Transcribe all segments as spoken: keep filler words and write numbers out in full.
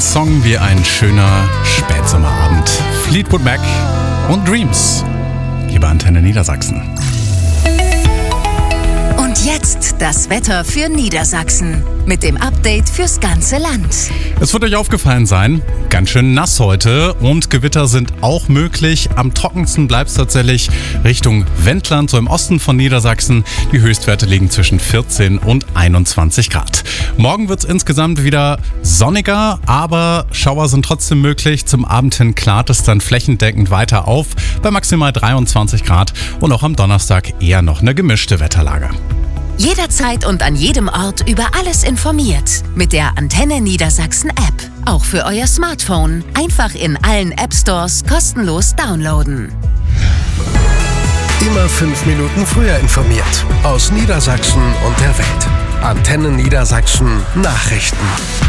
Song wie ein schöner Spätsommerabend. Fleetwood Mac und Dreams. Hier bei Antenne Niedersachsen. Und jetzt das Wetter für Niedersachsen mit dem Update fürs ganze Land. Es wird euch aufgefallen sein, ganz schön nass heute und Gewitter sind auch möglich. Am trockensten bleibt es tatsächlich Richtung Wendland, so im Osten von Niedersachsen. Die Höchstwerte liegen zwischen vierzehn und einundzwanzig Grad. Morgen wird es insgesamt wieder sonniger, aber Schauer sind trotzdem möglich. Zum Abend hin klart es dann flächendeckend weiter auf bei maximal dreiundzwanzig Grad und auch am Donnerstag eher noch eine gemischte Wetterlage. Jederzeit und an jedem Ort über alles informiert. Mit der Antenne Niedersachsen App. Auch für euer Smartphone. Einfach in allen App Stores kostenlos downloaden. Immer fünf Minuten früher informiert. Aus Niedersachsen und der Welt. Antenne Niedersachsen Nachrichten.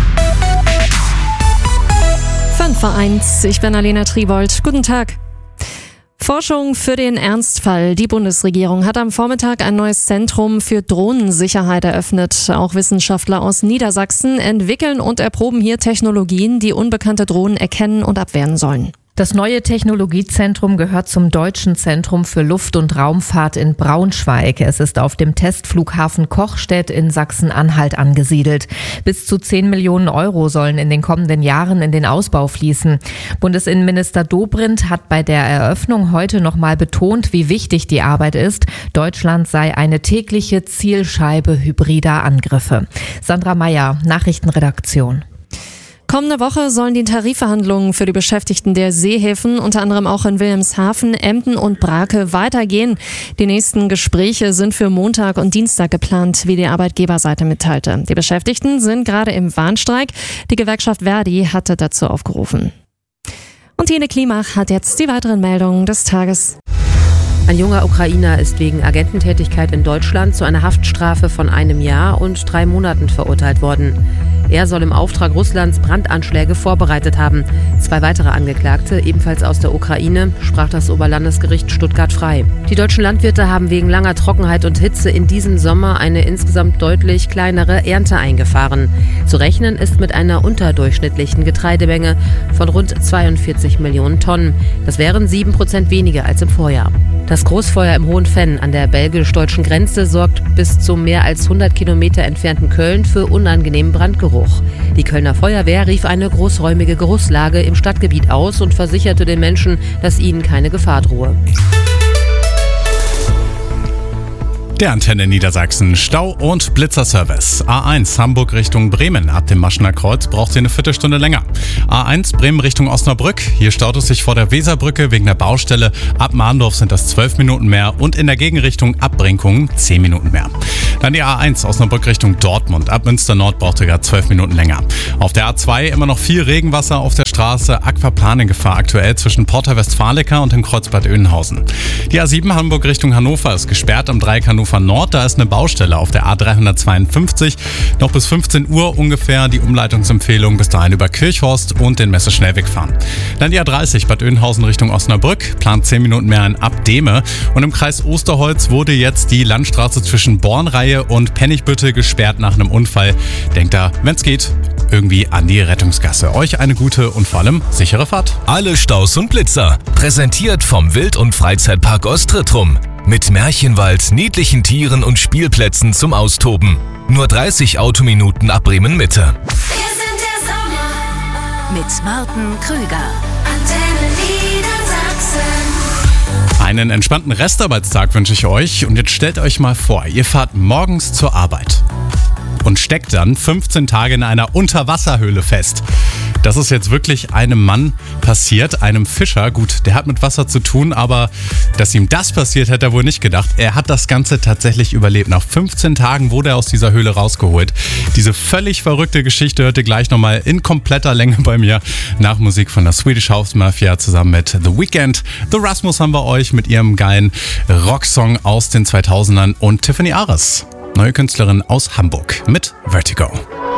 fünf vor eins, ich bin Alena Tribold. Guten Tag. Forschung für den Ernstfall. Die Bundesregierung hat am Vormittag ein neues Zentrum für Drohnensicherheit eröffnet. Auch Wissenschaftler aus Niedersachsen entwickeln und erproben hier Technologien, die unbekannte Drohnen erkennen und abwehren sollen. Das neue Technologiezentrum gehört zum Deutschen Zentrum für Luft- und Raumfahrt in Braunschweig. Es ist auf dem Testflughafen Kochstedt in Sachsen-Anhalt angesiedelt. Bis zu zehn Millionen Euro sollen in den kommenden Jahren in den Ausbau fließen. Bundesinnenminister Dobrindt hat bei der Eröffnung heute nochmal betont, wie wichtig die Arbeit ist. Deutschland sei eine tägliche Zielscheibe hybrider Angriffe. Sandra Meyer, Nachrichtenredaktion. Kommende Woche sollen die Tarifverhandlungen für die Beschäftigten der Seehäfen, unter anderem auch in Wilhelmshaven, Emden und Brake, weitergehen. Die nächsten Gespräche sind für Montag und Dienstag geplant, wie die Arbeitgeberseite mitteilte. Die Beschäftigten sind gerade im Warnstreik. Die Gewerkschaft Verdi hatte dazu aufgerufen. Und Jene Klimach hat jetzt die weiteren Meldungen des Tages. Ein junger Ukrainer ist wegen Agententätigkeit in Deutschland zu einer Haftstrafe von einem Jahr und drei Monaten verurteilt worden. Er soll im Auftrag Russlands Brandanschläge vorbereitet haben. Zwei weitere Angeklagte, ebenfalls aus der Ukraine, sprach das Oberlandesgericht Stuttgart frei. Die deutschen Landwirte haben wegen langer Trockenheit und Hitze in diesem Sommer eine insgesamt deutlich kleinere Ernte eingefahren. Zu rechnen ist mit einer unterdurchschnittlichen Getreidemenge von rund zweiundvierzig Millionen Tonnen. Das wären sieben Prozent weniger als im Vorjahr. Das Großfeuer im Hohen Venn an der belgisch-deutschen Grenze sorgt bis zum mehr als hundert Kilometer entfernten Köln für unangenehmen Brandgeruch. Die Kölner Feuerwehr rief eine großräumige Geruchslage im Stadtgebiet aus und versicherte den Menschen, dass ihnen keine Gefahr drohe. Der Antenne Niedersachsen Stau- und Blitzerservice. A eins Hamburg Richtung Bremen. Ab dem Maschener Kreuz braucht sie eine Viertelstunde länger. A eins Bremen Richtung Osnabrück. Hier staut es sich vor der Weserbrücke wegen der Baustelle. Ab Mahndorf sind das zwölf Minuten mehr und in der Gegenrichtung ab Brinkum zehn Minuten mehr. Dann die A eins Osnabrück Richtung Dortmund. Ab Münster Nord braucht ihr gerade zwölf Minuten länger. Auf der A zwei immer noch viel Regenwasser auf der Straße. Aquaplaning-Gefahr aktuell zwischen Porta Westfalica und dem Kreuzbad Oeynhausen. Die A sieben Hamburg Richtung Hannover ist gesperrt am Dreieck Hannover Nord, da ist eine Baustelle auf der A dreihundertzweiundfünfzig. Noch bis fünfzehn Uhr ungefähr die Umleitungsempfehlung, bis dahin über Kirchhorst und den Messeschnellweg fahren. Dann die A dreißig Bad Oeynhausen Richtung Osnabrück, plant zehn Minuten mehr in Abdeme. Und im Kreis Osterholz wurde jetzt die Landstraße zwischen Bornreihe und Pennigbüttel gesperrt nach einem Unfall. Denkt da, wenn's geht, irgendwie an die Rettungsgasse. Euch eine gute und vor allem sichere Fahrt. Alle Staus und Blitzer, präsentiert vom Wild- und Freizeitpark Ostrittrum. Mit Märchenwald, niedlichen Tieren und Spielplätzen zum Austoben. Nur dreißig Autominuten ab Bremen Mitte. Wir sind der Sommer mit Martin Krüger. Antenne Niedersachsen. Einen entspannten Restarbeitstag wünsche ich euch und jetzt stellt euch mal vor, ihr fahrt morgens zur Arbeit und steckt dann fünfzehn Tage in einer Unterwasserhöhle fest. Das ist jetzt wirklich einem Mann passiert, einem Fischer. Gut, der hat mit Wasser zu tun, aber dass ihm das passiert, hätte er wohl nicht gedacht. Er hat das Ganze tatsächlich überlebt. Nach fünfzehn Tagen wurde er aus dieser Höhle rausgeholt. Diese völlig verrückte Geschichte hört ihr gleich nochmal in kompletter Länge bei mir nach Musik von der Swedish House Mafia zusammen mit The Weeknd. The Rasmus haben wir euch mit ihrem geilen Rocksong aus den zweitausendern und Tiffany Ares, neue Künstlerin aus Hamburg mit Vertigo.